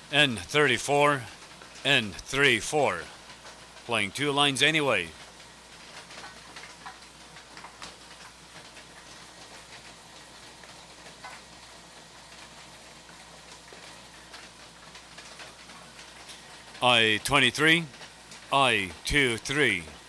N34, N34. Playing two lines anyway. I-23, I-23.